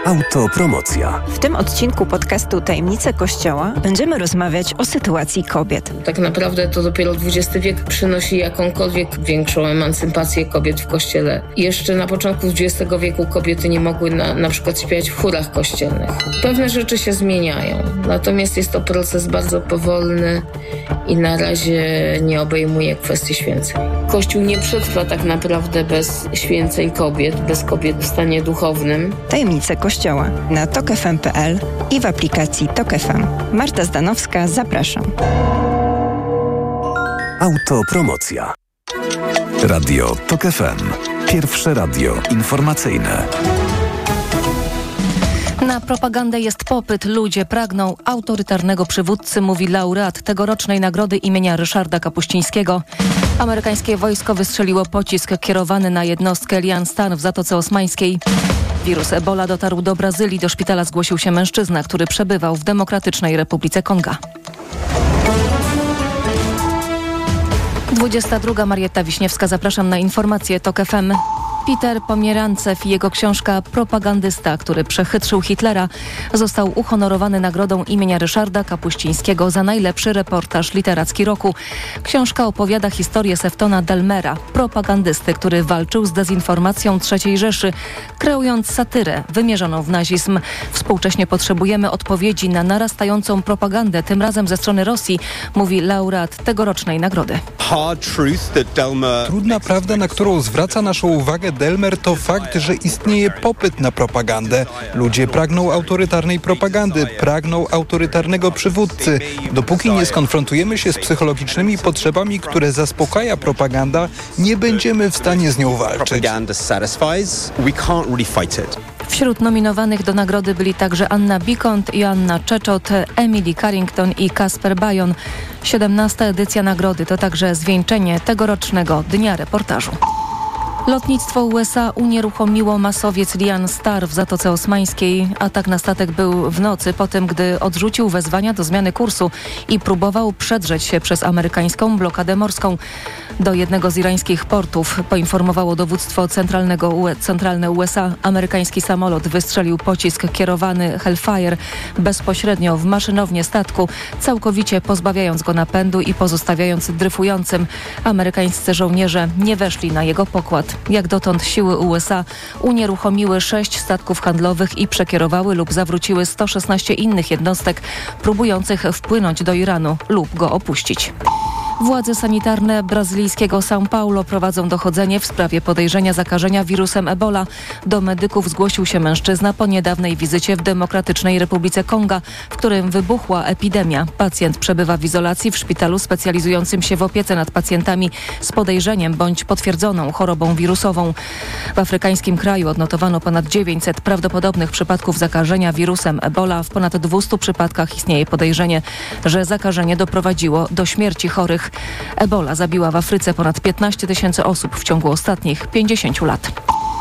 Autopromocja. W tym odcinku podcastu Tajemnice Kościoła będziemy rozmawiać o sytuacji kobiet. Tak naprawdę to dopiero XX wiek przynosi jakąkolwiek większą emancypację kobiet w Kościele. Jeszcze na początku XX wieku kobiety nie mogły na przykład śpiewać w chórach kościelnych. Pewne rzeczy się zmieniają, natomiast jest to proces bardzo powolny i na razie nie obejmuje kwestii święceń. Kościół nie przetrwa tak naprawdę bez święceń kobiet, bez kobiet w stanie duchownym. Tajemnice Kościoła na tokfm.pl i w aplikacji Tok FM. Marta Zdanowska, zapraszam. Autopromocja. Radio Tok FM. Pierwsze radio informacyjne. Na propagandę jest popyt. Ludzie pragną autorytarnego przywódcy, mówi laureat tegorocznej nagrody imienia Ryszarda Kapuścińskiego. Amerykańskie wojsko wystrzeliło pocisk kierowany na jednostkę Lian Stan w Zatoce Osmańskiej. Wirus Ebola dotarł do Brazylii. Do szpitala zgłosił się mężczyzna, który przebywał w Demokratycznej Republice Konga. 22. Marietta Wiśniewska, zapraszam na informacje Tok FM. Peter Pomirancew i jego książka Propagandysta, który przechytrzył Hitlera, został uhonorowany nagrodą imienia Ryszarda Kapuścińskiego za najlepszy reportaż literacki roku. Książka opowiada historię Seftona Delmera, propagandysty, który walczył z dezinformacją III Rzeszy, kreując satyrę wymierzoną w nazizm. Współcześnie potrzebujemy odpowiedzi na narastającą propagandę, tym razem ze strony Rosji, mówi laureat tegorocznej nagrody. Trudna prawda, na którą zwraca naszą uwagę Delmer, to fakt, że istnieje popyt na propagandę. Ludzie pragną autorytarnej propagandy, pragną autorytarnego przywódcy. Dopóki nie skonfrontujemy się z psychologicznymi potrzebami, które zaspokaja propaganda, nie będziemy w stanie z nią walczyć. Wśród nominowanych do nagrody byli także Anna Bikont, Joanna Czeczot, Emily Carrington i Kasper Bajon. 17. edycja nagrody to także zwieńczenie tegorocznego Dnia Reportażu. Lotnictwo USA unieruchomiło masowiec Lian Star w Zatoce Osmańskiej. Atak na statek był w nocy po tym, gdy odrzucił wezwania do zmiany kursu i próbował przedrzeć się przez amerykańską blokadę morską do jednego z irańskich portów, poinformowało dowództwo centralne USA. Amerykański samolot wystrzelił pocisk kierowany Hellfire bezpośrednio w maszynownię statku, całkowicie pozbawiając go napędu i pozostawiając dryfującym. Amerykańscy żołnierze nie weszli na jego pokład. Jak dotąd siły USA unieruchomiły 6 statków handlowych i przekierowały lub zawróciły 116 innych jednostek próbujących wpłynąć do Iranu lub go opuścić. Władze sanitarne brazylijskiego São Paulo prowadzą dochodzenie w sprawie podejrzenia zakażenia wirusem Ebola. Do medyków zgłosił się mężczyzna po niedawnej wizycie w Demokratycznej Republice Konga, w którym wybuchła epidemia. Pacjent przebywa w izolacji w szpitalu specjalizującym się w opiece nad pacjentami z podejrzeniem bądź potwierdzoną chorobą wirusową. W afrykańskim kraju odnotowano ponad 900 prawdopodobnych przypadków zakażenia wirusem Ebola. W ponad 200 przypadkach istnieje podejrzenie, że zakażenie doprowadziło do śmierci chorych. Ebola zabiła w Afryce ponad 15 000 osób w ciągu ostatnich 50 lat.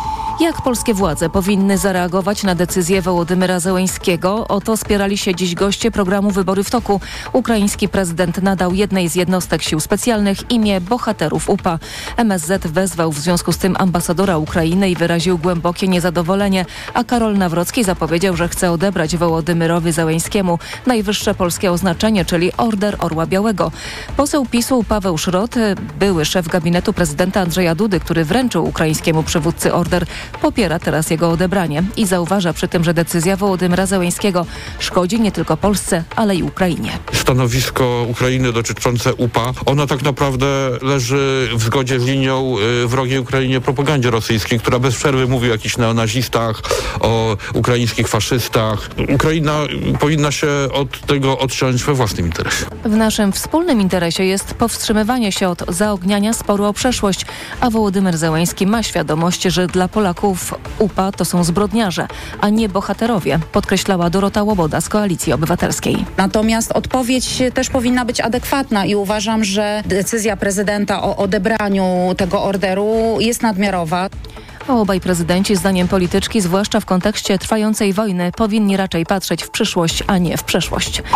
Jak polskie władze powinny zareagować na decyzję Wołodymyra Zełeńskiego? O to spierali się dziś goście programu Wybory w toku. Ukraiński prezydent nadał jednej z jednostek sił specjalnych imię bohaterów UPA. MSZ wezwał w związku z tym ambasadora Ukrainy i wyraził głębokie niezadowolenie, a Karol Nawrocki zapowiedział, że chce odebrać Wołodymyrowi Zełeńskiemu najwyższe polskie oznaczenie, czyli Order Orła Białego. Poseł PiS-u Paweł Szrot, były szef gabinetu prezydenta Andrzeja Dudy, który wręczył ukraińskiemu przywódcy order, popiera teraz jego odebranie i zauważa przy tym, że decyzja Wołodymyra Zełeńskiego szkodzi nie tylko Polsce, ale i Ukrainie. Stanowisko Ukrainy dotyczące UPA, ono tak naprawdę leży w zgodzie z linią wrogiej Ukrainie propagandzie rosyjskiej, która bez przerwy mówi o jakichś neonazistach, o ukraińskich faszystach. Ukraina powinna się od tego odciąć we własnym interesie. W naszym wspólnym interesie jest powstrzymywanie się od zaogniania sporu o przeszłość, a Wołodymyr Zełeński ma świadomość, że dla Polaków UPA to są zbrodniarze, a nie bohaterowie, podkreślała Dorota Łoboda z Koalicji Obywatelskiej. Natomiast odpowiedź też powinna być adekwatna i uważam, że decyzja prezydenta o odebraniu tego orderu jest nadmiarowa. A obaj prezydenci, zdaniem polityczki, zwłaszcza w kontekście trwającej wojny, powinni raczej patrzeć w przyszłość, a nie w przeszłość.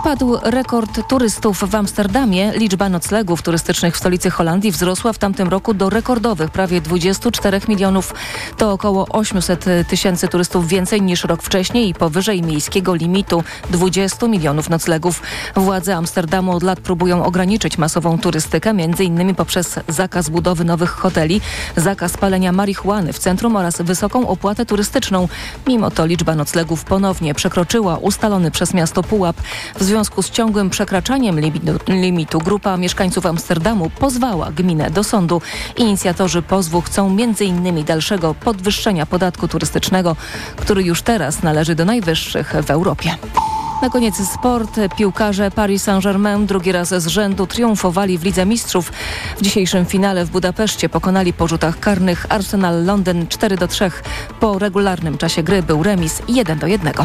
Padł rekord turystów w Amsterdamie. Liczba noclegów turystycznych w stolicy Holandii wzrosła w tamtym roku do rekordowych prawie 24 milionów. To około 800 tysięcy turystów więcej niż rok wcześniej i powyżej miejskiego limitu 20 milionów noclegów. Władze Amsterdamu od lat próbują ograniczyć masową turystykę, m.in. poprzez zakaz budowy nowych hoteli, zakaz palenia marihuany w centrum oraz wysoką opłatę turystyczną. Mimo to liczba noclegów ponownie przekroczyła ustalony przez miasto pułap. W związku z ciągłym przekraczaniem limitu grupa mieszkańców Amsterdamu pozwała gminę do sądu. Inicjatorzy pozwu chcą m.in. dalszego podwyższenia podatku turystycznego, który już teraz należy do najwyższych w Europie. Na koniec sport. Piłkarze Paris Saint-Germain drugi raz z rzędu triumfowali w Lidze Mistrzów. W dzisiejszym finale w Budapeszcie pokonali po rzutach karnych Arsenal Londyn 4-3. Po regularnym czasie gry był remis 1-1.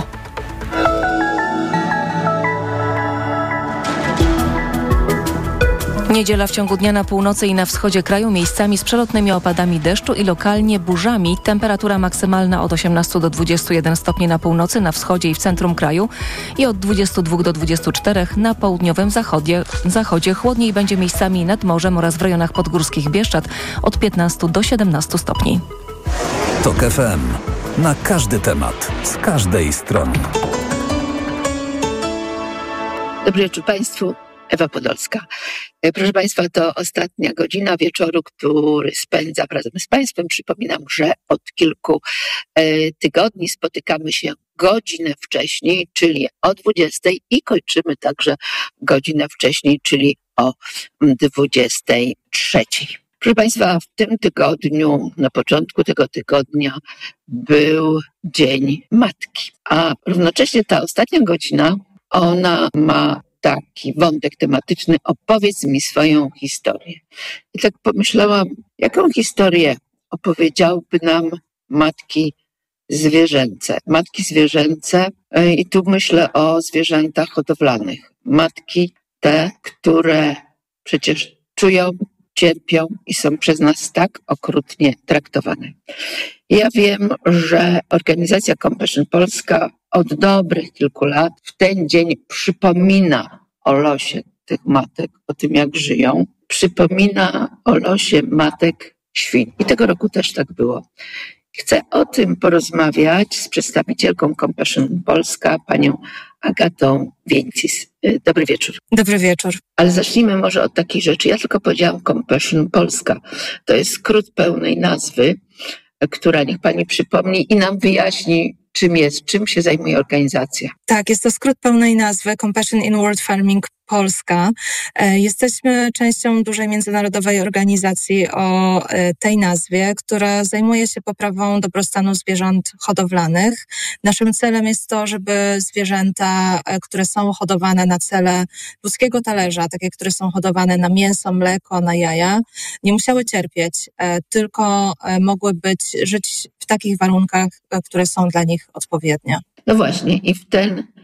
Niedziela w ciągu dnia na północy i na wschodzie kraju miejscami z przelotnymi opadami deszczu i lokalnie burzami. Temperatura maksymalna od 18 do 21 stopni na północy, na wschodzie i w centrum kraju i od 22 do 24 na południowym zachodzie. Chłodniej będzie miejscami nad morzem oraz w rejonach podgórskich Bieszczad od 15 do 17 stopni. TOK FM. Na każdy temat, z każdej strony. Dobry wieczór Państwu. Ewa Podolska. Proszę Państwa, to ostatnia godzina wieczoru, który spędzam razem z Państwem. Przypominam, że od kilku tygodni spotykamy się godzinę wcześniej, czyli o 20 i kończymy także godzinę wcześniej, czyli o 23. Proszę Państwa, w tym tygodniu, na początku tego tygodnia był Dzień Matki, a równocześnie ta ostatnia godzina, ona ma taki wątek tematyczny, opowiedz mi swoją historię. I tak pomyślałam, jaką historię opowiedziałby nam matki zwierzęce. Matki zwierzęce i tu myślę o zwierzętach hodowlanych. Matki te, które przecież czują, cierpią i są przez nas tak okrutnie traktowane. Ja wiem, że organizacja Compassion Polska od dobrych kilku lat w ten dzień przypomina o losie tych matek, o tym jak żyją, przypomina o losie matek świń. I tego roku też tak było. Chcę o tym porozmawiać z przedstawicielką Compassion Polska, panią Agatą Wieńcis. Dobry wieczór. Dobry wieczór. Ale zacznijmy może od takiej rzeczy. Ja tylko powiedziałam Compassion Polska. To jest skrót pełnej nazwy, która niech pani przypomni i nam wyjaśni, czym się zajmuje organizacja. Tak, jest to skrót pełnej nazwy Compassion in World Farming Polska. Jesteśmy częścią dużej międzynarodowej organizacji o tej nazwie, która zajmuje się poprawą dobrostanu zwierząt hodowlanych. Naszym celem jest to, żeby zwierzęta, które są hodowane na cele ludzkiego talerza, takie, które są hodowane na mięso, mleko, na jaja, nie musiały cierpieć, tylko mogły żyć w takich warunkach, które są dla nich odpowiednie. No właśnie i w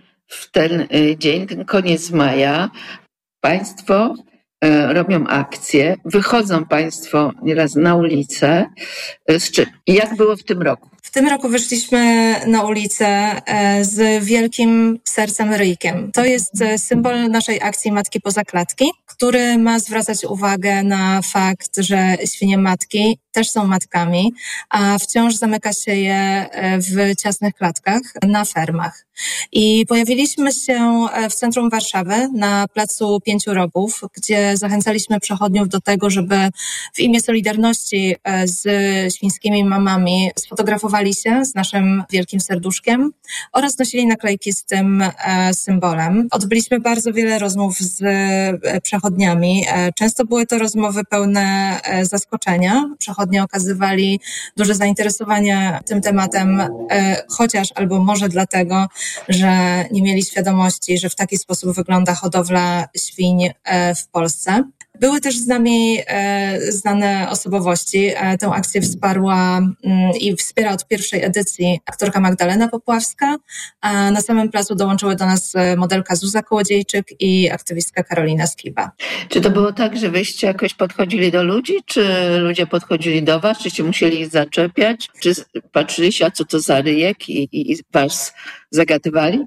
ten dzień, ten koniec maja, Państwo robią akcje, wychodzą Państwo nieraz na ulicę. Z czym? I jak było w tym roku? W tym roku wyszliśmy na ulicę z wielkim sercem ryjkiem. To jest symbol naszej akcji Matki poza klatki, który ma zwracać uwagę na fakt, że świnie matki też są matkami, a wciąż zamyka się je w ciasnych klatkach na fermach. I pojawiliśmy się w centrum Warszawy na Placu Pięciu Rogów, gdzie zachęcaliśmy przechodniów do tego, żeby w imię solidarności z świńskimi mamami sfotografowali się z naszym wielkim serduszkiem oraz nosili naklejki z tym symbolem. Odbyliśmy bardzo wiele rozmów z przechodniami. Często były to rozmowy pełne zaskoczenia. Przechodnie okazywali duże zainteresowanie tym tematem, chociaż albo może dlatego, że nie mieli świadomości, że w taki sposób wygląda hodowla świń w Polsce. Były też z nami znane osobowości. Tę akcję wsparła i wspiera od pierwszej edycji aktorka Magdalena Popławska, a na samym placu dołączyły do nas modelka Zuza Kołodziejczyk i aktywistka Karolina Skiba. Czy to było tak, że wyście jakoś podchodzili do ludzi, czy ludzie podchodzili do was, czyście musieli ich zaczepiać, czy patrzyliście, a co to za ryjek i was zagadywali?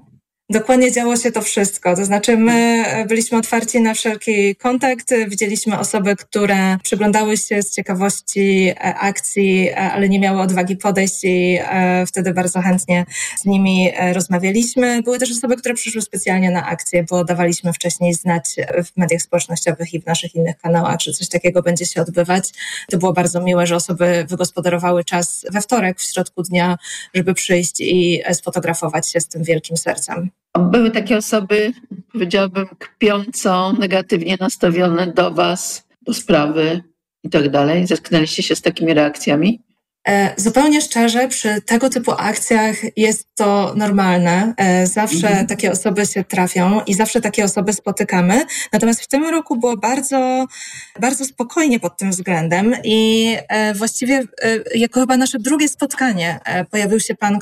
Dokładnie działo się to wszystko. To znaczy my byliśmy otwarci na wszelki kontakt. Widzieliśmy osoby, które przyglądały się z ciekawości akcji, ale nie miały odwagi podejść i wtedy bardzo chętnie z nimi rozmawialiśmy. Były też osoby, które przyszły specjalnie na akcję, bo dawaliśmy wcześniej znać w mediach społecznościowych i w naszych innych kanałach, że coś takiego będzie się odbywać. To było bardzo miłe, że osoby wygospodarowały czas we wtorek w środku dnia, żeby przyjść i sfotografować się z tym wielkim sercem. Były takie osoby, powiedziałabym, kpiąco, negatywnie nastawione do was, do sprawy i tak dalej. Zetknęliście się z takimi reakcjami? Zupełnie szczerze, przy tego typu akcjach jest to normalne. Zawsze takie osoby się trafią i zawsze takie osoby spotykamy. Natomiast w tym roku było bardzo, bardzo spokojnie pod tym względem i właściwie jako chyba nasze drugie spotkanie pojawił się pan,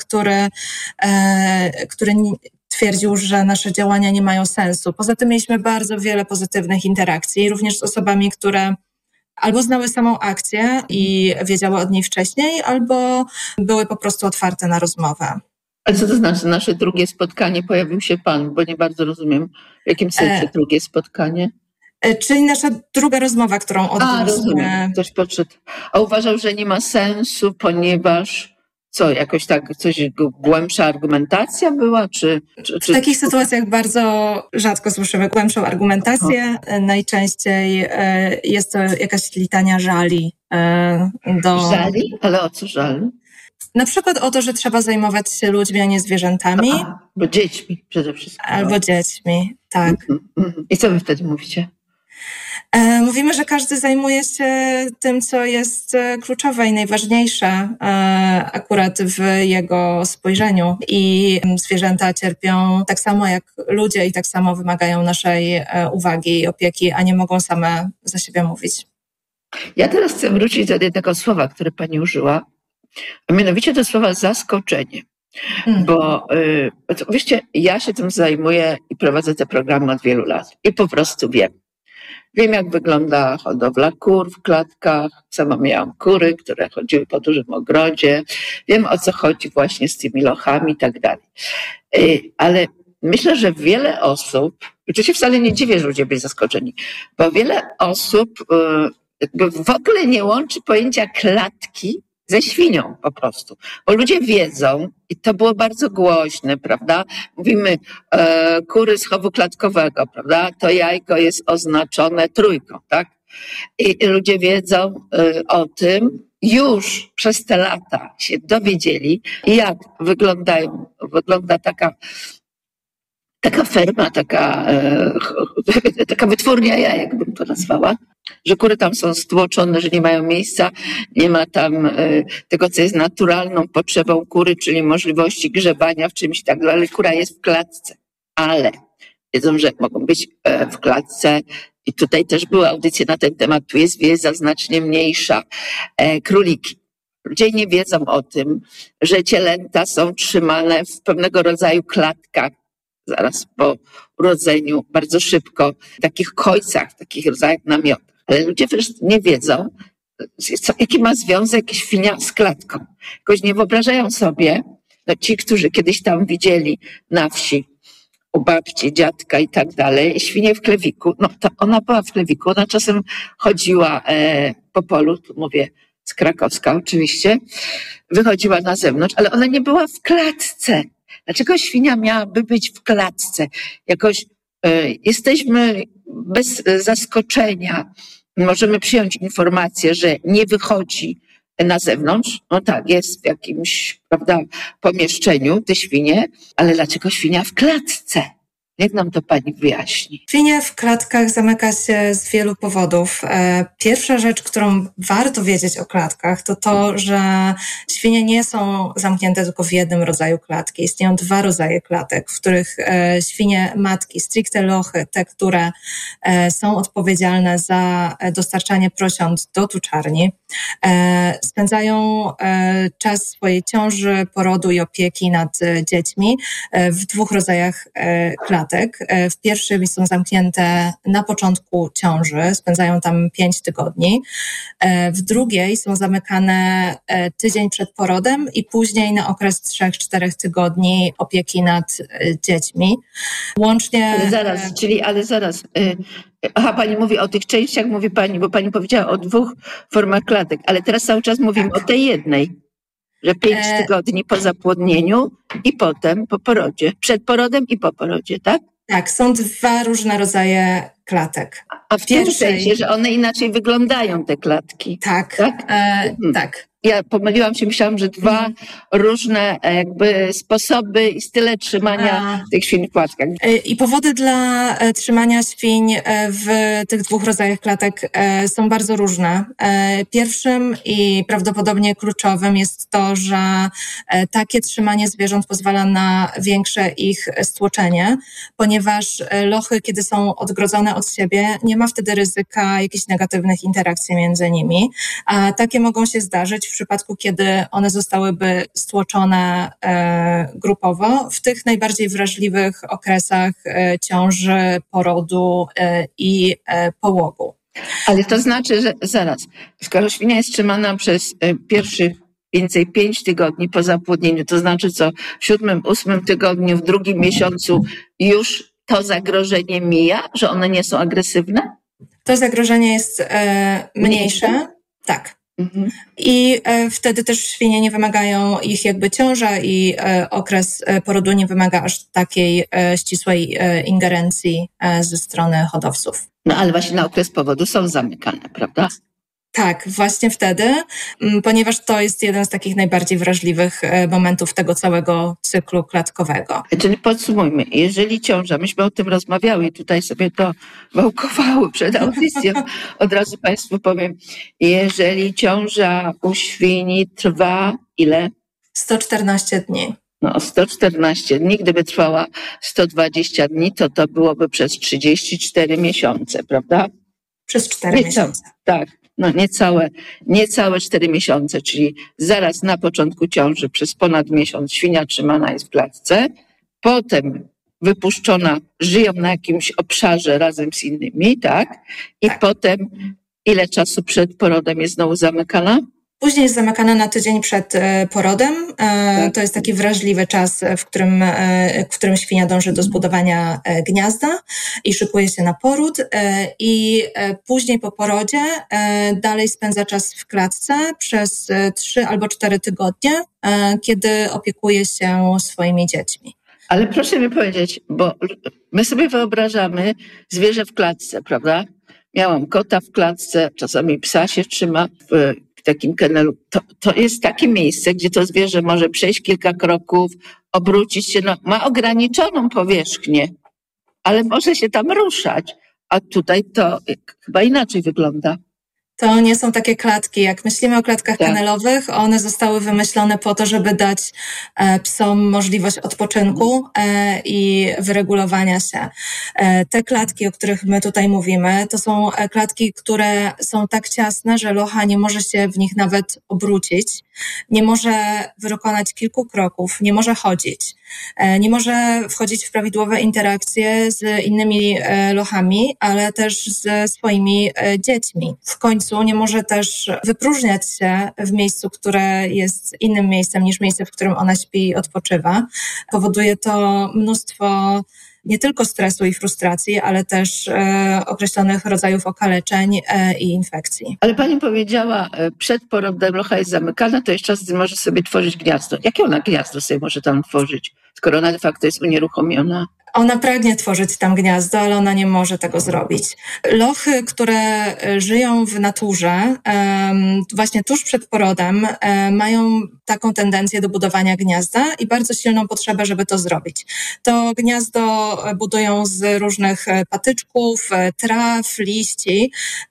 który twierdził, że nasze działania nie mają sensu. Poza tym mieliśmy bardzo wiele pozytywnych interakcji, również z osobami, które albo znały samą akcję i wiedziały od niej wcześniej, albo były po prostu otwarte na rozmowę. Ale co to znaczy nasze drugie spotkanie? Pojawił się pan, bo nie bardzo rozumiem, w jakim sensie drugie spotkanie? Czyli nasza druga rozmowa, którą odbyliśmy. Rozumiem. Ktoś podszedł. A uważał, że nie ma sensu, ponieważ jakoś tak coś głębsza argumentacja była? Czy... W takich sytuacjach bardzo rzadko słyszymy głębszą argumentację. Najczęściej jest to jakaś litania żali. Żali? Ale o co żali? Na przykład o to, że trzeba zajmować się ludźmi, a nie zwierzętami. Bo dziećmi przede wszystkim. Albo dziećmi, tak. I co wy wtedy mówicie? Mówimy, że każdy zajmuje się tym, co jest kluczowe i najważniejsze akurat w jego spojrzeniu. I zwierzęta cierpią tak samo jak ludzie i tak samo wymagają naszej uwagi i opieki, a nie mogą same za siebie mówić. Ja teraz chcę wrócić do jednego słowa, które pani użyła, a mianowicie do słowa zaskoczenie. Bo oczywiście ja się tym zajmuję i prowadzę te programy od wielu lat i po prostu wiem. Wiem, jak wygląda hodowla kur w klatkach. Sama miałam kury, które chodziły po dużym ogrodzie. Wiem, o co chodzi właśnie z tymi lochami i tak dalej. Ale myślę, że wiele osób, i tu się wcale nie dziwię, że ludzie byli zaskoczeni, bo wiele osób jakby w ogóle nie łączy pojęcia klatki ze świnią po prostu. Bo ludzie wiedzą, i to było bardzo głośne, prawda? Mówimy kury z chowu klatkowego, prawda? To jajko jest oznaczone trójką, tak? I ludzie wiedzą o tym, już przez te lata się dowiedzieli, jak wygląda taka ferma, taka wytwórnia jajek, bym to nazwała, że kury tam są stłoczone, że nie mają miejsca, nie ma tam tego, co jest naturalną potrzebą kury, czyli możliwości grzebania w czymś tak dalej. Kura jest w klatce, ale wiedzą, że mogą być w klatce i tutaj też były audycje na ten temat, tu jest wiedza znacznie mniejsza. Króliki. Ludzie nie wiedzą o tym, że cielęta są trzymane w pewnego rodzaju klatkach, zaraz po urodzeniu, bardzo szybko, w takich kojcach, w takich rodzajach namiotach. Ale ludzie też nie wiedzą, jaki ma związek świnia z klatką. Jakoś nie wyobrażają sobie, ci, którzy kiedyś tam widzieli na wsi, u babci, dziadka i tak dalej, świnię w klewiku, no to ona była w klewiku, ona czasem chodziła po polu, tu mówię z Krakowska oczywiście, wychodziła na zewnątrz, ale ona nie była w klatce. Dlaczego świnia miałaby być w klatce? Jakoś jesteśmy bez zaskoczenia. Możemy przyjąć informację, że nie wychodzi na zewnątrz. No tak, jest w jakimś, prawda, pomieszczeniu te świnie, ale dlaczego świnia w klatce? Niech nam to pani wyjaśni. Świnie w klatkach zamyka się z wielu powodów. Pierwsza rzecz, którą warto wiedzieć o klatkach, to to, że świnie nie są zamknięte tylko w jednym rodzaju klatki. Istnieją dwa rodzaje klatek, w których świnie matki, stricte lochy, te, które są odpowiedzialne za dostarczanie prosiąt do tuczarni, spędzają czas swojej ciąży, porodu i opieki nad dziećmi w dwóch rodzajach klatek. klatek. W pierwszej są zamknięte na początku ciąży, spędzają tam 5 tygodni. W drugiej są zamykane tydzień przed porodem i później na okres 3-4 tygodni opieki nad dziećmi. Łącznie... Ale zaraz. Aha, pani mówi o tych częściach, mówi pani, bo pani powiedziała o 2 formach klatek, ale teraz cały czas mówimy o tej jednej, że 5 tygodni po zapłodnieniu i potem po porodzie, przed porodem i po porodzie, tak? Tak, są 2 różne rodzaje klatek. A w tym sensie, że one inaczej wyglądają, te klatki. Tak, tak? Tak. Ja pomyliłam się, myślałam, że 2 różne jakby sposoby i style trzymania tych świń w klatkach. I powody dla trzymania świń w tych 2 rodzajach klatek są bardzo różne. Pierwszym i prawdopodobnie kluczowym jest to, że takie trzymanie zwierząt pozwala na większe ich stłoczenie, ponieważ lochy, kiedy są odgrodzone od siebie, nie ma wtedy ryzyka jakichś negatywnych interakcji między nimi, a takie mogą się zdarzyć w przypadku, kiedy one zostałyby stłoczone grupowo w tych najbardziej wrażliwych okresach ciąży, porodu i połogu. Ale to znaczy, że zaraz, skoro świnia jest trzymana przez pierwszych więcej 5 tygodni po zapłodnieniu, to znaczy co w 7, 8 tygodniu, w 2 miesiącu już to zagrożenie mija, że one nie są agresywne? To zagrożenie jest mniejsze, tak. I wtedy też świnie nie wymagają, ich jakby ciąża i okres porodu nie wymaga aż takiej ścisłej ingerencji ze strony hodowców. No ale właśnie na okres powodu są zamykane, prawda? Tak, właśnie wtedy, ponieważ to jest jeden z takich najbardziej wrażliwych momentów tego całego cyklu klatkowego. Czyli podsumujmy, jeżeli ciąża, myśmy o tym rozmawiały i tutaj sobie to wałkowało przed audycją, od razu Państwu powiem, jeżeli ciąża u świni trwa ile? 114 dni. No 114 dni, gdyby trwała 120 dni, to byłoby przez 34 miesiące, prawda? Przez 4 miesiące. Tak. No niecałe 4 miesiące, czyli zaraz na początku ciąży przez ponad miesiąc świnia trzymana jest w klatce, potem wypuszczona, żyją na jakimś obszarze razem z innymi, tak? I potem ile czasu przed porodem jest znowu zamykana? Później jest zamykana na tydzień przed porodem. To jest taki wrażliwy czas, w którym świnia dąży do zbudowania gniazda i szykuje się na poród. I później po porodzie dalej spędza czas w klatce przez 3 albo 4 tygodnie, kiedy opiekuje się swoimi dziećmi. Ale proszę mi powiedzieć, bo my sobie wyobrażamy zwierzę w klatce, prawda? Miałam kota w klatce, czasami psa się trzyma w takim kennelu. To jest takie miejsce, gdzie to zwierzę może przejść kilka kroków, obrócić się, no, ma ograniczoną powierzchnię, ale może się tam ruszać. A tutaj to chyba inaczej wygląda. To nie są takie klatki. Jak myślimy o klatkach kennelowych, one zostały wymyślone po to, żeby dać psom możliwość odpoczynku i wyregulowania się. Te klatki, o których my tutaj mówimy, to są klatki, które są tak ciasne, że locha nie może się w nich nawet obrócić, nie może wykonać kilku kroków, nie może chodzić, nie może wchodzić w prawidłowe interakcje z innymi lochami, ale też ze swoimi dziećmi. W końcu nie może też wypróżniać się w miejscu, które jest innym miejscem niż miejsce, w którym ona śpi i odpoczywa. Powoduje to mnóstwo nie tylko stresu i frustracji, ale też określonych rodzajów okaleczeń i infekcji. Ale pani powiedziała, przed porodem locha jest zamykana, to jeszcze czas może sobie tworzyć gniazdo. Jakie ona gniazdo sobie może tam tworzyć, skoro ona de facto jest unieruchomiona? Ona pragnie tworzyć tam gniazdo, ale ona nie może tego zrobić. Lochy, które żyją w naturze, właśnie tuż przed porodem, mają taką tendencję do budowania gniazda i bardzo silną potrzebę, żeby to zrobić. To gniazdo budują z różnych patyczków, traw, liści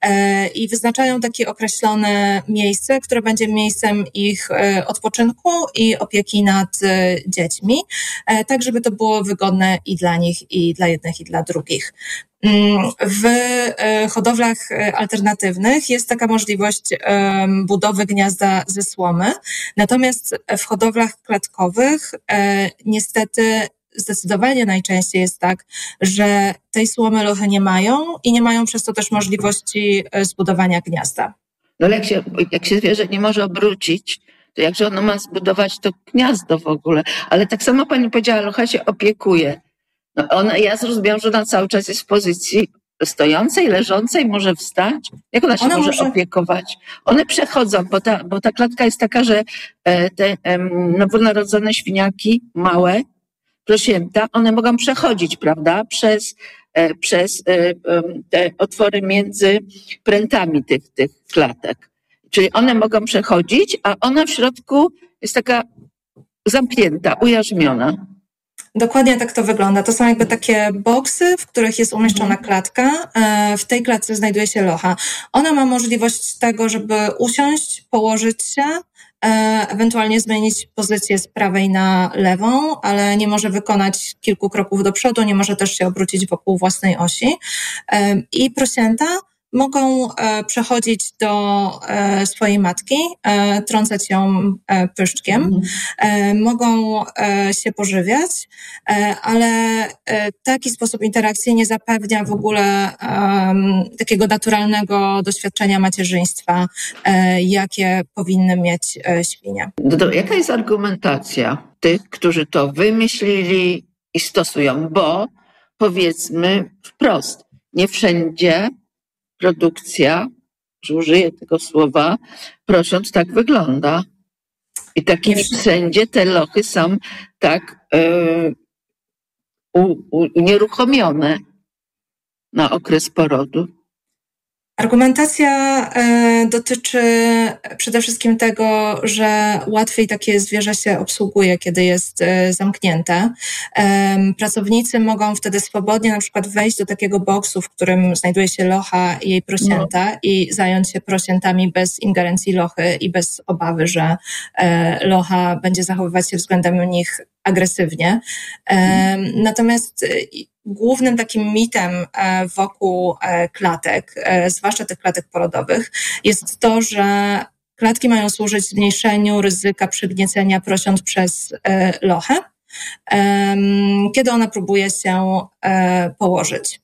i wyznaczają takie określone miejsce, które będzie miejscem ich odpoczynku i opieki nad dziećmi, tak żeby to było wygodne i dla nich, i dla jednych, i dla drugich. W hodowlach alternatywnych jest taka możliwość budowy gniazda ze słomy, natomiast w hodowlach klatkowych niestety zdecydowanie najczęściej jest tak, że tej słomy lochy nie mają i nie mają przez to też możliwości zbudowania gniazda. No ale jak się zwierzę nie może obrócić, to jakże ono ma zbudować to gniazdo w ogóle? Ale tak samo pani powiedziała, locha się opiekuje. No ja zrozumiałam, że ona cały czas jest w pozycji stojącej, leżącej, może wstać. Jak ona się może opiekować? One przechodzą, bo ta klatka jest taka, że te nowonarodzone świniaki, małe, prosięta, one mogą przechodzić, prawda, przez te otwory między prętami tych klatek. Czyli one mogą przechodzić, a ona w środku jest taka zamknięta, ujarzmiona. Dokładnie tak to wygląda. To są jakby takie boksy, w których jest umieszczona klatka. W tej klatce znajduje się locha. Ona ma możliwość tego, żeby usiąść, położyć się, ewentualnie zmienić pozycję z prawej na lewą, ale nie może wykonać kilku kroków do przodu, nie może też się obrócić wokół własnej osi. I prosięta mogą przechodzić do swojej matki, trącać ją pyszczkiem, mogą się pożywiać, ale taki sposób interakcji nie zapewnia w ogóle takiego naturalnego doświadczenia macierzyństwa, jakie powinny mieć świnie. Jaka jest argumentacja tych, którzy to wymyślili i stosują? Bo powiedzmy wprost, nie wszędzie produkcja, że użyję tego słowa, prosiąc, tak wygląda. I tak nie wszędzie te lochy są tak unieruchomione na okres porodu. Argumentacja dotyczy przede wszystkim tego, że łatwiej takie zwierzę się obsługuje, kiedy jest zamknięte. Pracownicy mogą wtedy swobodnie na przykład wejść do takiego boksu, w którym znajduje się locha i jej prosięta i zająć się prosiętami bez ingerencji lochy i bez obawy, że locha będzie zachowywać się względem nich agresywnie. Natomiast głównym takim mitem wokół klatek, zwłaszcza tych klatek porodowych, jest to, że klatki mają służyć zmniejszeniu ryzyka przygniecenia prosiąt przez lochę, kiedy ona próbuje się położyć.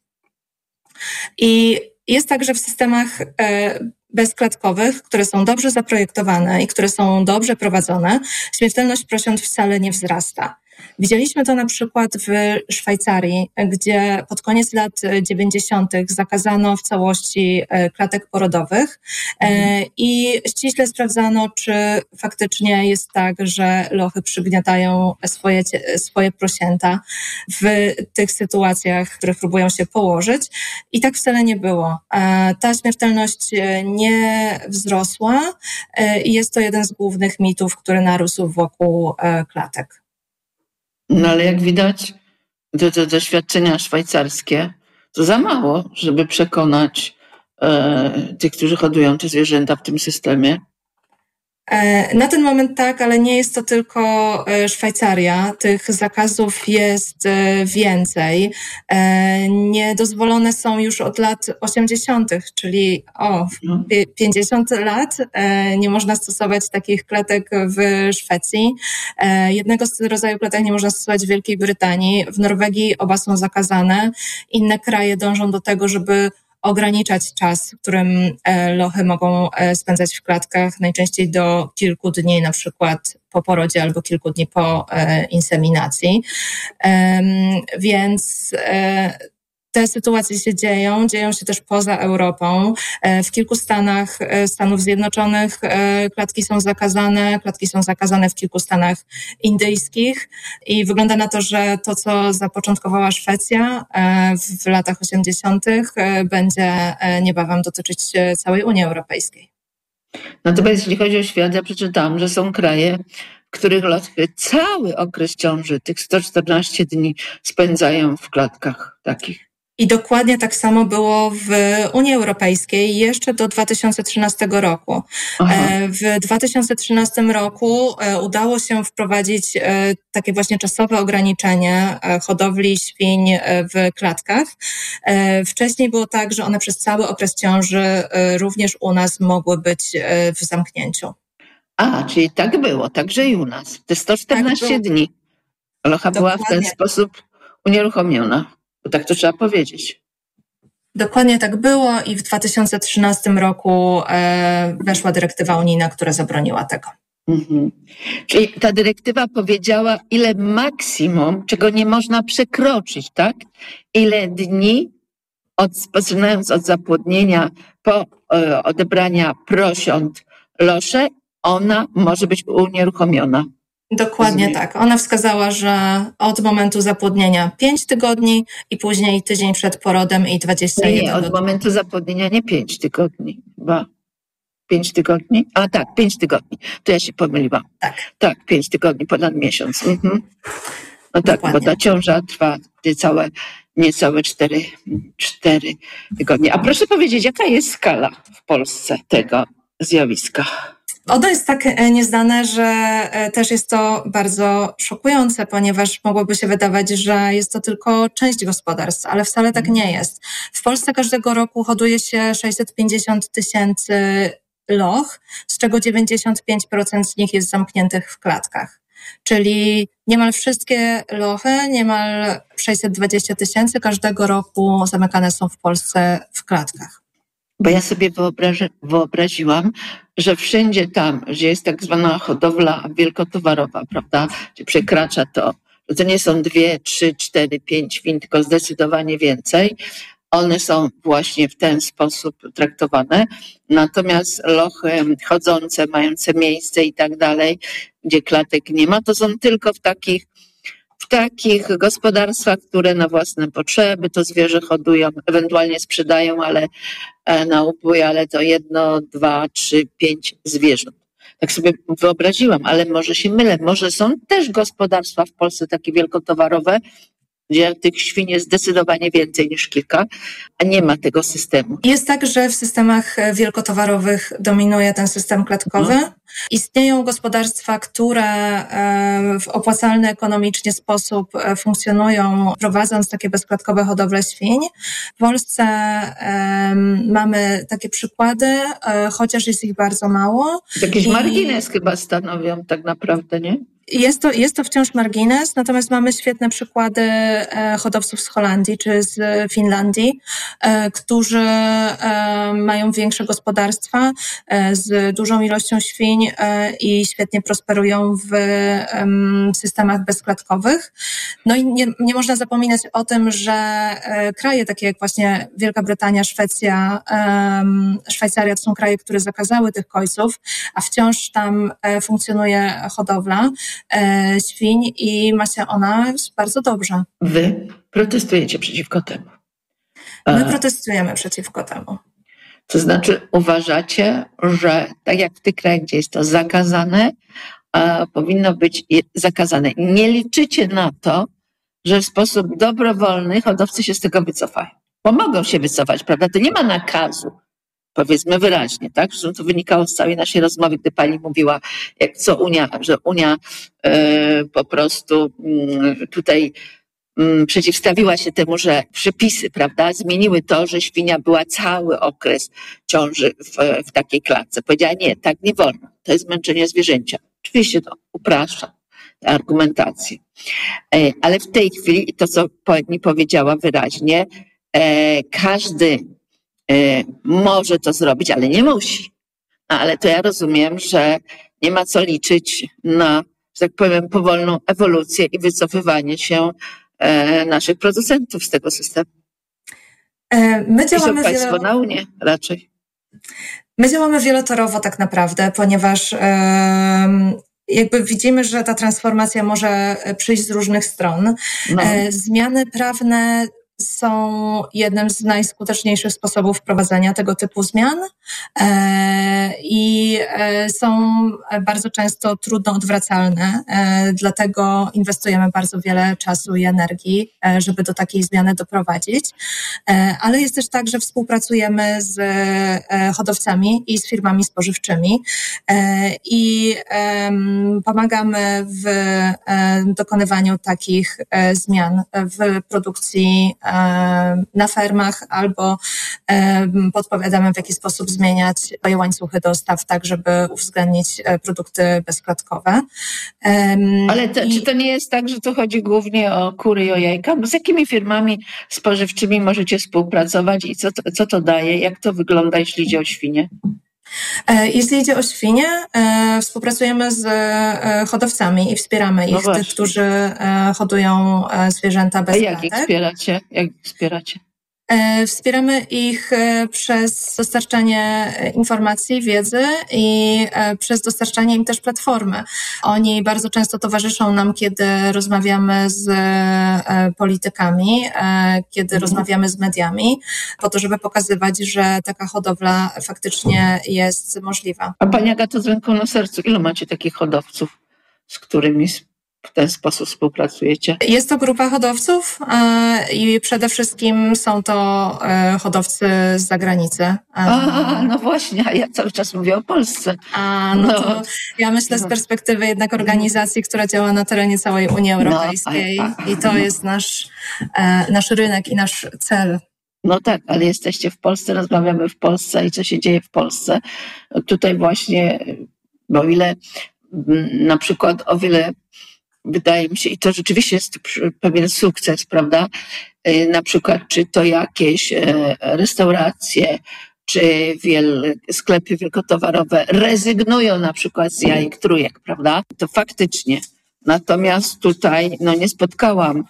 I jest tak, że w systemach bezklatkowych, które są dobrze zaprojektowane i które są dobrze prowadzone, śmiertelność prosiąt wcale nie wzrasta. Widzieliśmy to na przykład w Szwajcarii, gdzie pod koniec lat 90. zakazano w całości klatek porodowych i ściśle sprawdzano, czy faktycznie jest tak, że lochy przygniatają swoje prosięta w tych sytuacjach, w których próbują się położyć. I tak wcale nie było. Ta śmiertelność nie wzrosła i jest to jeden z głównych mitów, który narósł wokół klatek. No ale jak widać, te doświadczenia szwajcarskie to za mało, żeby przekonać tych, którzy hodują te zwierzęta w tym systemie. Na ten moment tak, ale nie jest to tylko Szwajcaria. Tych zakazów jest więcej. Niedozwolone są już od lat 80., czyli 50 lat. Nie można stosować takich klatek w Szwecji. Jednego z rodzaju klatek nie można stosować w Wielkiej Brytanii. W Norwegii oba są zakazane. Inne kraje dążą do tego, żeby ograniczać czas, w którym lochy mogą spędzać w klatkach, najczęściej do kilku dni, na przykład po porodzie albo kilku dni po inseminacji. Więc te sytuacje się dzieją się też poza Europą. W kilku stanach Stanów Zjednoczonych klatki są zakazane w kilku stanach indyjskich i wygląda na to, że to, co zapoczątkowała Szwecja w latach 80., będzie niebawem dotyczyć całej Unii Europejskiej. Natomiast jeśli chodzi o świat, ja przeczytałam, że są kraje, w których lochy cały okres ciąży, tych 114 dni, spędzają w klatkach takich. I dokładnie tak samo było w Unii Europejskiej jeszcze do 2013 roku. W 2013 roku udało się wprowadzić takie właśnie czasowe ograniczenie hodowli świń w klatkach. Wcześniej było tak, że one przez cały okres ciąży również u nas mogły być w zamknięciu. Czyli tak było, także i u nas. Te 114 dni. Locha była w ten sposób unieruchomiona, bo tak to trzeba powiedzieć. Dokładnie tak było i w 2013 roku weszła dyrektywa unijna, która zabroniła tego. Czyli ta dyrektywa powiedziała, ile maksimum, czego nie można przekroczyć, tak? Ile dni, poczynając od zapłodnienia po odebrania prosiąt losze, ona może być unieruchomiona. Dokładnie tak. Ona wskazała, że od momentu zapłodnienia 5 tygodni i później tydzień przed porodem i 21 Nie, od momentu zapłodnienia nie 5 tygodni, chyba 5 tygodni? A tak, 5 tygodni. To ja się pomyliłam. Tak, 5 tygodni, ponad miesiąc. No tak, bo ta ciąża trwa niecałe 4 tygodnie. A proszę powiedzieć, jaka jest skala w Polsce tego zjawiska? Ono jest tak nieznane, że też jest to bardzo szokujące, ponieważ mogłoby się wydawać, że jest to tylko część gospodarstw, ale wcale tak nie jest. W Polsce każdego roku hoduje się 650 000 loch, z czego 95% z nich jest zamkniętych w klatkach. Czyli niemal wszystkie lochy, niemal 620 000 każdego roku zamykane są w Polsce w klatkach. Bo ja sobie wyobraziłam, że wszędzie tam, gdzie jest tak zwana hodowla wielkotowarowa, prawda, gdzie przekracza to, że to nie są 2, 3, 4, 5 świń, tylko zdecydowanie więcej, one są właśnie w ten sposób traktowane. Natomiast lochy chodzące, mające miejsce i tak dalej, gdzie klatek nie ma, to są tylko w takich gospodarstwach, które na własne potrzeby to zwierzę hodują, ewentualnie sprzedają, ale na upój, ale to 1, 2, 3, 5 zwierząt. Tak sobie wyobraziłam, ale może się mylę. Może są też gospodarstwa w Polsce takie wielkotowarowe, gdzie tych świń jest zdecydowanie więcej niż kilka, a nie ma tego systemu. Jest tak, że w systemach wielkotowarowych dominuje ten system klatkowy. Istnieją gospodarstwa, które w opłacalny ekonomicznie sposób funkcjonują, prowadząc takie bezklatkowe hodowle świń. W Polsce mamy takie przykłady, chociaż jest ich bardzo mało. Jakiś margines chyba stanowią tak naprawdę, nie? Jest to wciąż margines, natomiast mamy świetne przykłady hodowców z Holandii czy z Finlandii, którzy mają większe gospodarstwa z dużą ilością świń i świetnie prosperują w systemach bezklatkowych. No i nie można zapominać o tym, że kraje takie jak właśnie Wielka Brytania, Szwecja, Szwajcaria to są kraje, które zakazały tych kojców, a wciąż tam funkcjonuje hodowla świń i ma się ona bardzo dobrze. Wy protestujecie przeciwko temu. My protestujemy przeciwko temu. To znaczy uważacie, że tak jak w tych krajach, gdzie jest to zakazane, powinno być zakazane. Nie liczycie na to, że w sposób dobrowolny hodowcy się z tego wycofają. Bo mogą się wycofać, prawda? To nie ma nakazu. Powiedzmy wyraźnie, tak? Zresztą to wynikało z całej naszej rozmowy, gdy pani mówiła, że Unia po prostu tutaj przeciwstawiła się temu, że przepisy, prawda, zmieniły to, że świnia była cały okres ciąży w takiej klatce. Powiedziała, nie, tak nie wolno. To jest męczenie zwierzęcia. Oczywiście to upraszcza tę argumentację. Ale w tej chwili, to co pani powiedziała wyraźnie, każdy może to zrobić, ale nie musi. Ale to ja rozumiem, że nie ma co liczyć na, że tak powiem, powolną ewolucję i wycofywanie się naszych producentów z tego systemu. My działamy Państwo na Unię raczej. My działamy wielotorowo tak naprawdę, ponieważ jakby widzimy, że ta transformacja może przyjść z różnych stron. Zmiany prawne są jednym z najskuteczniejszych sposobów wprowadzenia tego typu zmian i są bardzo często trudno odwracalne, dlatego inwestujemy bardzo wiele czasu i energii, żeby do takiej zmiany doprowadzić, ale jest też tak, że współpracujemy z hodowcami i z firmami spożywczymi i pomagamy w dokonywaniu takich zmian w produkcji na fermach, albo podpowiadamy, w jaki sposób zmieniać łańcuchy dostaw, tak żeby uwzględnić produkty bezklatkowe. Ale czy to nie jest tak, że to chodzi głównie o kury i o jajka? Bo z jakimi firmami spożywczymi możecie współpracować i co to daje? Jak to wygląda, jeśli idzie o świnie? Jeśli idzie o świnie, współpracujemy z hodowcami i wspieramy ich, tych, którzy hodują zwierzęta bez klatek. A jak ich wspieracie? Wspieramy ich przez dostarczanie informacji, wiedzy i przez dostarczanie im też platformy. Oni bardzo często towarzyszą nam, kiedy rozmawiamy z politykami, kiedy rozmawiamy z mediami, po to, żeby pokazywać, że taka hodowla faktycznie jest możliwa. A Pani Agato, z ręką na sercu, ilu macie takich hodowców, z którymi w ten sposób współpracujecie? Jest to grupa hodowców i przede wszystkim są to hodowcy z zagranicy. No właśnie, a ja cały czas mówię o Polsce. To ja myślę z perspektywy jednak organizacji, która działa na terenie całej Unii Europejskiej i to jest nasz rynek i nasz cel. No tak, ale jesteście w Polsce, rozmawiamy w Polsce i co się dzieje w Polsce. Tutaj właśnie, bo ile na przykład o wiele wydaje mi się, i to rzeczywiście jest pewien sukces, prawda? Na przykład, czy to jakieś restauracje, czy sklepy wielkotowarowe rezygnują na przykład z jajek trójek, prawda? To faktycznie. Natomiast tutaj nie spotkałam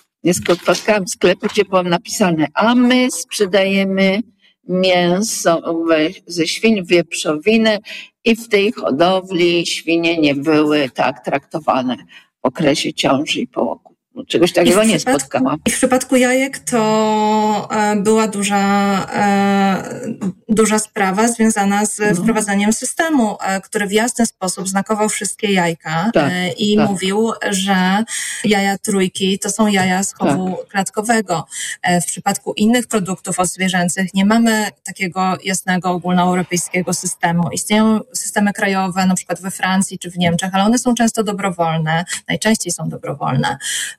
sklepu, gdzie było napisane, a my sprzedajemy mięso ze świń, wieprzowinę i w tej hodowli świnie nie były tak traktowane w okresie ciąży i połogu. Czegoś takiego nie spotkałam. I w przypadku jajek to była duża sprawa związana z wprowadzaniem systemu, który w jasny sposób znakował wszystkie jajka i mówił, że jaja trójki to są jaja z chowu klatkowego. W przypadku innych produktów odzwierzęcych nie mamy takiego jasnego ogólnoeuropejskiego systemu. Istnieją systemy krajowe, na przykład we Francji czy w Niemczech, ale one są często dobrowolne, najczęściej są dobrowolne.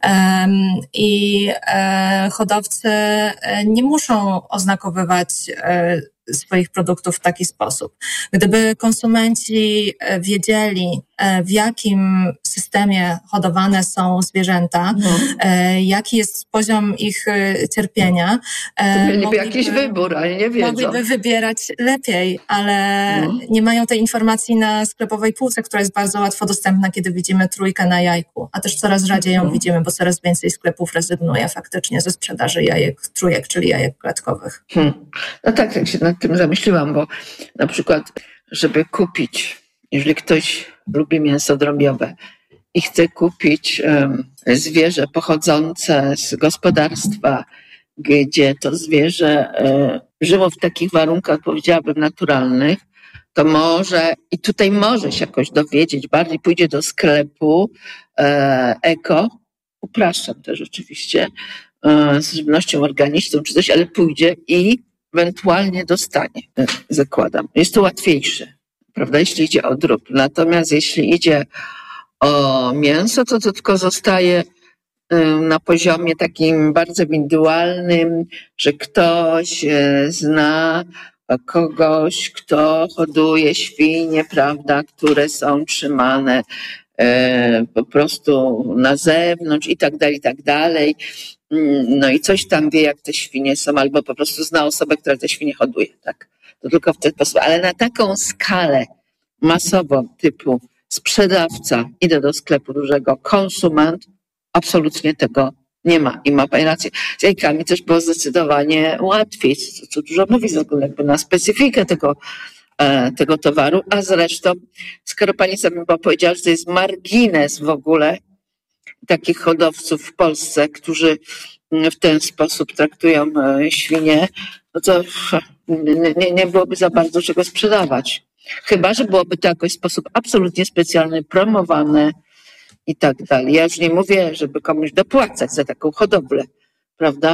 I hodowcy nie muszą oznakowywać swoich produktów w taki sposób. Gdyby konsumenci wiedzieli, w jakim systemie hodowane są zwierzęta, jaki jest poziom ich cierpienia, to mieliby jakiś wybór, ale nie wiedzą. Mogliby wybierać lepiej, ale nie mają tej informacji na sklepowej półce, która jest bardzo łatwo dostępna, kiedy widzimy trójkę na jajku, a też coraz rzadziej ją widzimy, bo coraz więcej sklepów rezygnuje faktycznie ze sprzedaży jajek trójek, czyli jajek klatkowych. No tak się nad tym zamyśliłam, bo na przykład, żeby kupić, jeżeli ktoś lubi mięso drobiowe i chce kupić zwierzę pochodzące z gospodarstwa, gdzie to zwierzę żyło w takich warunkach, powiedziałabym, naturalnych, to może, i tutaj może się jakoś dowiedzieć, bardziej pójdzie do sklepu eko, upraszczam też oczywiście, z żywnością organiczną czy coś, ale pójdzie i ewentualnie dostanie, zakładam. Jest to łatwiejsze, prawda, jeśli idzie o drób. Natomiast jeśli idzie o mięso, to tylko zostaje na poziomie takim bardzo indywidualnym, że ktoś zna kogoś, kto hoduje świnie, prawda, które są trzymane po prostu na zewnątrz i tak dalej. No i coś tam wie, jak te świnie są, albo po prostu zna osobę, która te świnie hoduje, tak. To tylko w ten sposób. Ale na taką skalę masową typu sprzedawca, idę do sklepu dużego, konsument, absolutnie tego nie ma. I ma Pani rację. Z jajkami też było zdecydowanie łatwiej, co dużo mówi ze względu jakby na specyfikę tego towaru, a zresztą, skoro Pani sobie powiedziała, że to jest margines w ogóle takich hodowców w Polsce, którzy w ten sposób traktują świnie, no to nie byłoby za bardzo czego sprzedawać. Chyba że byłoby to jakoś w sposób absolutnie specjalny, promowane i tak dalej. Ja już nie mówię, żeby komuś dopłacać za taką hodowlę, prawda?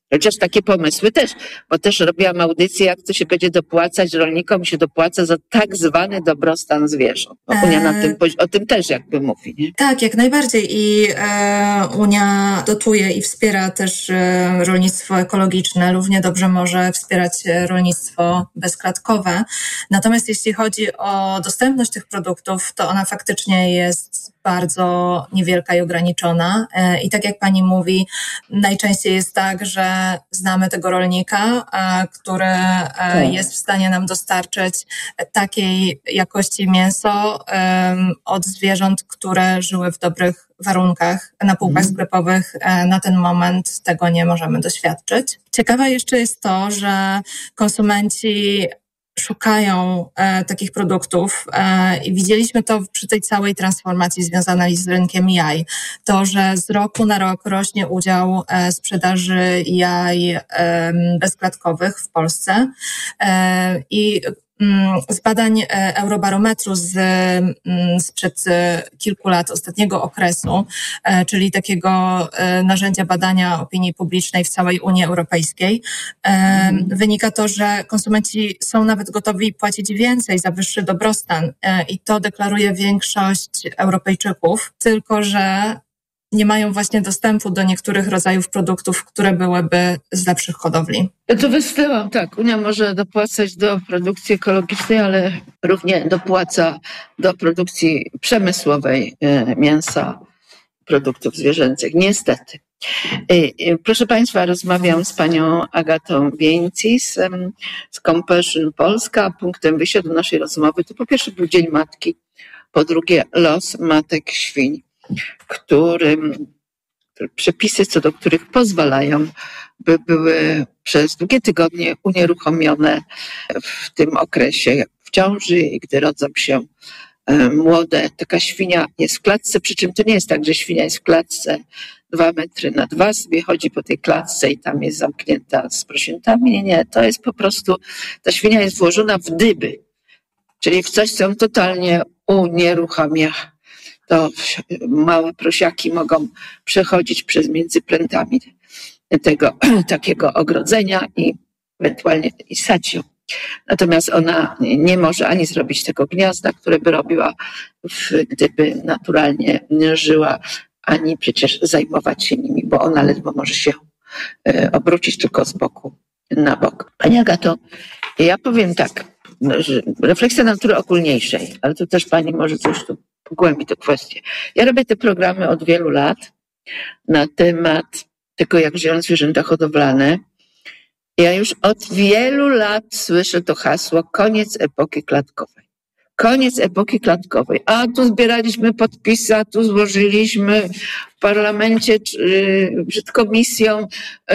Chociaż takie pomysły też, bo też robiłam audycję, jak to się będzie dopłacać rolnikom, się dopłaca za tak zwany dobrostan zwierząt. Unia o tym też jakby mówi, nie? Tak, jak najbardziej i Unia dotuje i wspiera też rolnictwo ekologiczne. Równie dobrze może wspierać rolnictwo bezklatkowe. Natomiast jeśli chodzi o dostępność tych produktów, to ona faktycznie jest bardzo niewielka i ograniczona. I tak jak pani mówi, najczęściej jest tak, że znamy tego rolnika, który jest w stanie nam dostarczyć takiej jakości mięso od zwierząt, które żyły w dobrych warunkach na półkach sklepowych. Na ten moment tego nie możemy doświadczyć. Ciekawe jeszcze jest to, że konsumenci szukają takich produktów i widzieliśmy to przy tej całej transformacji związanej z rynkiem jaj. To, że z roku na rok rośnie udział sprzedaży jaj bezklatkowych w Polsce i z badań Eurobarometru sprzed kilku lat, ostatniego okresu, czyli takiego narzędzia badania opinii publicznej w całej Unii Europejskiej, wynika to, że konsumenci są nawet gotowi płacić więcej za wyższy dobrostan i to deklaruje większość Europejczyków, tylko że nie mają właśnie dostępu do niektórych rodzajów produktów, które byłyby z lepszych hodowli. Ja to wysłałam, tak. Unia może dopłacać do produkcji ekologicznej, ale równie dopłaca do produkcji przemysłowej mięsa, produktów zwierzęcych. Niestety. Proszę Państwa, rozmawiam z panią Agatą Bieńcis z Compassion Polska. Punktem wyjścia do naszej rozmowy to po pierwsze był Dzień Matki, po drugie los matek świń, przepisy, co do których pozwalają, by były przez długie tygodnie unieruchomione w tym okresie w ciąży i gdy rodzą się młode. Taka świnia jest w klatce, przy czym to nie jest tak, że świnia jest w klatce 2 metry na 2, sobie chodzi po tej klatce i tam jest zamknięta z prosiętami. Nie, to jest po prostu, ta świnia jest włożona w dyby, czyli w coś, co ją totalnie unieruchamia. To małe prosiaki mogą przechodzić przez między prętami tego takiego ogrodzenia i ewentualnie ssać ją. Natomiast ona nie może ani zrobić tego gniazda, które by robiła, gdyby naturalnie żyła, ani przecież zajmować się nimi, bo ona ledwo może się obrócić tylko z boku na bok. Pani Agato, ja powiem tak, że refleksja natury ogólniejszej, ale to też pani może coś tu pogłębi tę kwestię. Ja robię te programy od wielu lat na temat tego, jak żyją zwierzęta hodowlane. Ja już od wielu lat słyszę to hasło koniec epoki klatkowej. Koniec epoki klatkowej. A tu zbieraliśmy podpisy, a tu złożyliśmy w parlamencie przed komisją.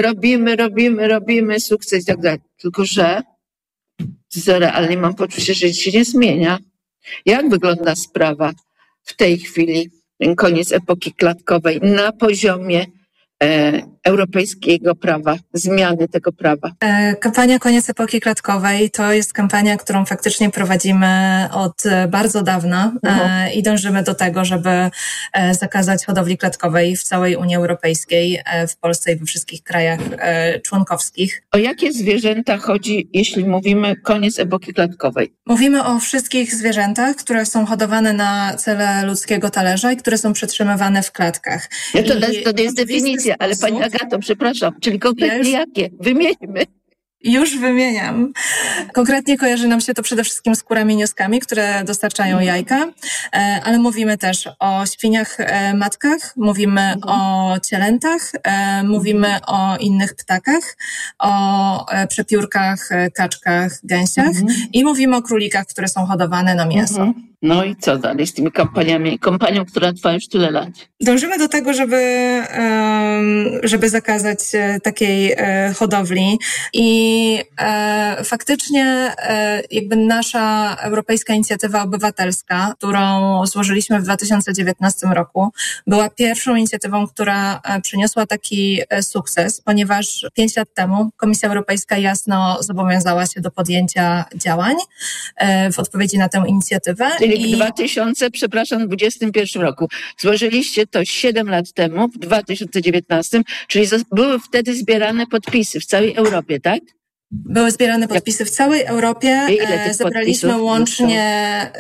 Robimy sukces i tak dalej. Tylko że realnie mam poczucie, że się nie zmienia. Jak wygląda sprawa w tej chwili, ten koniec epoki klatkowej na poziomie europejskiego prawa, zmiany tego prawa? Kampania Koniec Epoki Klatkowej to jest kampania, którą faktycznie prowadzimy od bardzo dawna i dążymy do tego, żeby zakazać hodowli klatkowej w całej Unii Europejskiej, w Polsce i we wszystkich krajach członkowskich. O jakie zwierzęta chodzi, jeśli mówimy koniec epoki klatkowej? Mówimy o wszystkich zwierzętach, które są hodowane na cele ludzkiego talerza i które są przetrzymywane w klatkach. To jest definicja, ale pani Agato, przepraszam, czyli konkretnie jakie? Wymieńmy. Już wymieniam. Konkretnie kojarzy nam się to przede wszystkim z kurami nioskami, które dostarczają jajka, ale mówimy też o świniach matkach, mówimy o cielętach, mówimy o innych ptakach, o przepiórkach, kaczkach, gęsiach i mówimy o królikach, które są hodowane na mięso. No i co dalej z tymi kampanią, która trwa już tyle lat? Dążymy do tego, żeby zakazać takiej hodowli i faktycznie jakby nasza Europejska Inicjatywa Obywatelska, którą złożyliśmy w 2019 roku, była pierwszą inicjatywą, która przyniosła taki sukces, ponieważ 5 lat temu Komisja Europejska jasno zobowiązała się do podjęcia działań w odpowiedzi na tę inicjatywę. Czyli w 2021 roku. Złożyliście to 7 lat temu, w 2019, czyli były wtedy zbierane podpisy w całej Europie, tak? Były zbierane podpisy w całej Europie. Zebraliśmy łącznie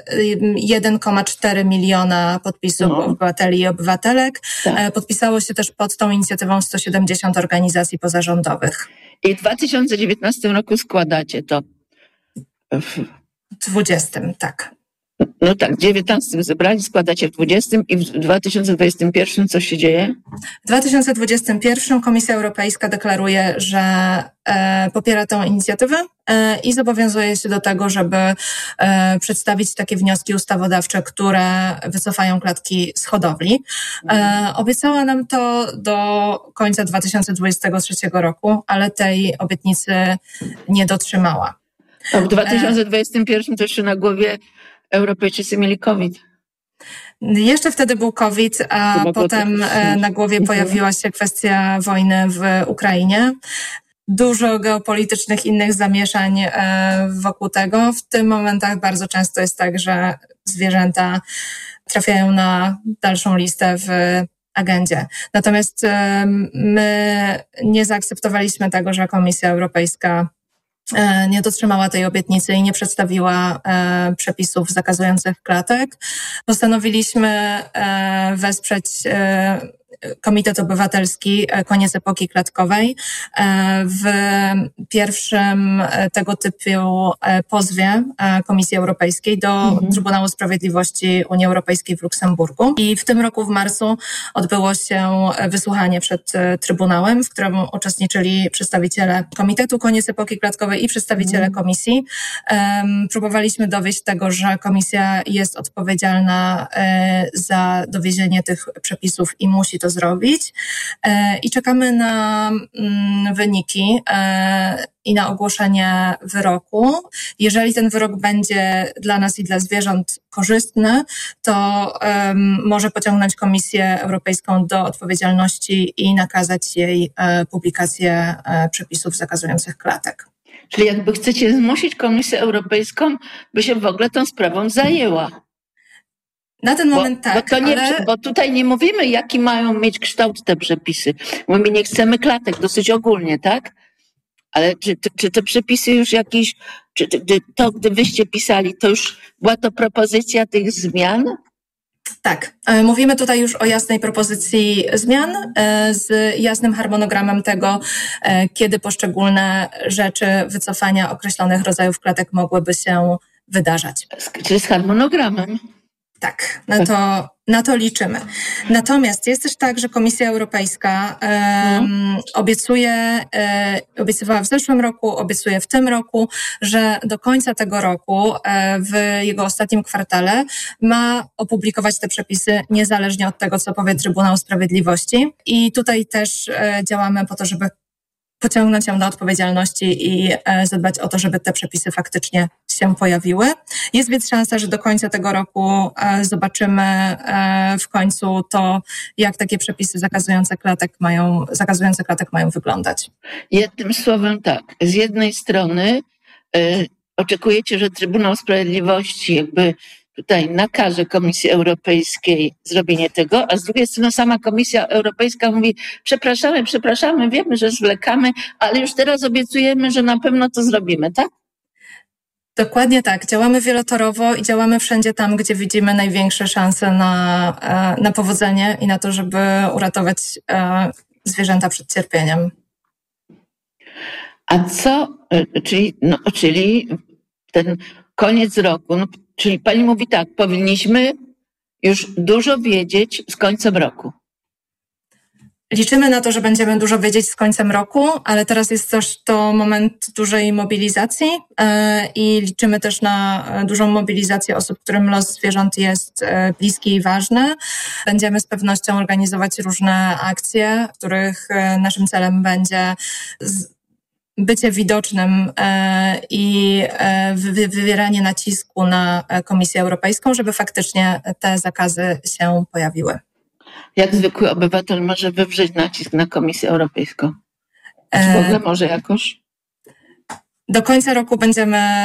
1,4 miliona podpisów obywateli i obywatelek. Tak. Podpisało się też pod tą inicjatywą 170 organizacji pozarządowych. I w 2019 roku składacie to. W 20, tak. No tak, w 19 zebrali, składacie w 20 i w 2021 co się dzieje? W 2021 Komisja Europejska deklaruje, że popiera tę inicjatywę i zobowiązuje się do tego, żeby przedstawić takie wnioski ustawodawcze, które wycofają klatki z hodowli. Obiecała nam to do końca 2023 roku, ale tej obietnicy nie dotrzymała. A w 2021 to jeszcze na głowie Europejczycy mieli COVID. Jeszcze wtedy był COVID, a potem na głowie pojawiła się kwestia wojny w Ukrainie. Dużo geopolitycznych innych zamieszań wokół tego. W tych momentach bardzo często jest tak, że zwierzęta trafiają na dalszą listę w agendzie. Natomiast my nie zaakceptowaliśmy tego, że Komisja Europejska nie dotrzymała tej obietnicy i nie przedstawiła przepisów zakazujących klatek. Postanowiliśmy wesprzeć Komitet Obywatelski Koniec Epoki Klatkowej w pierwszym tego typu pozwie Komisji Europejskiej do Trybunału Sprawiedliwości Unii Europejskiej w Luksemburgu. I w tym roku w marcu odbyło się wysłuchanie przed Trybunałem, w którym uczestniczyli przedstawiciele Komitetu Koniec Epoki Klatkowej i przedstawiciele Komisji. Próbowaliśmy dowieść tego, że Komisja jest odpowiedzialna za dowiezienie tych przepisów i musi to zrobić. I czekamy na wyniki i na ogłoszenie wyroku. Jeżeli ten wyrok będzie dla nas i dla zwierząt korzystny, to może pociągnąć Komisję Europejską do odpowiedzialności i nakazać jej publikację przepisów zakazujących klatek. Czyli jakby chcecie zmusić Komisję Europejską, by się w ogóle tą sprawą zajęła. Na ten moment tak, bo tutaj nie mówimy, jaki mają mieć kształt te przepisy. Mówimy, nie chcemy klatek, dosyć ogólnie, tak? Ale czy te przepisy już jakieś, gdy wyście pisali, to już była to propozycja tych zmian? Tak, mówimy tutaj już o jasnej propozycji zmian z jasnym harmonogramem tego, kiedy poszczególne rzeczy wycofania określonych rodzajów klatek mogłyby się wydarzać. Czyli z harmonogramem? Tak, na to liczymy. Natomiast jest też tak, że Komisja Europejska obiecywała w zeszłym roku, obiecuje w tym roku, że do końca tego roku w jego ostatnim kwartale ma opublikować te przepisy niezależnie od tego, co powie Trybunał Sprawiedliwości. I tutaj też działamy po to, żeby pociągnąć ją do odpowiedzialności i zadbać o to, żeby te przepisy faktycznie się pojawiły. Jest więc szansa, że do końca tego roku zobaczymy w końcu to, jak takie przepisy zakazujące klatek mają wyglądać. Jednym słowem tak, z jednej strony oczekujecie, że Trybunał Sprawiedliwości jakby tutaj nakaże Komisji Europejskiej zrobienie tego, a z drugiej strony sama Komisja Europejska mówi, przepraszamy, wiemy, że zwlekamy, ale już teraz obiecujemy, że na pewno to zrobimy, tak? Dokładnie tak. Działamy wielotorowo i działamy wszędzie tam, gdzie widzimy największe szanse na powodzenie i na to, żeby uratować zwierzęta przed cierpieniem. A co, czyli ten koniec roku, czyli pani mówi tak, powinniśmy już dużo wiedzieć z końcem roku. Liczymy na to, że będziemy dużo wiedzieć z końcem roku, ale teraz jest też to moment dużej mobilizacji i liczymy też na dużą mobilizację osób, którym los zwierząt jest bliski i ważny. Będziemy z pewnością organizować różne akcje, w których naszym celem będzie bycie widocznym i wywieranie nacisku na Komisję Europejską, żeby faktycznie te zakazy się pojawiły. Jak zwykły obywatel może wywrzeć nacisk na Komisję Europejską? Czy w ogóle może jakoś? Do końca roku będziemy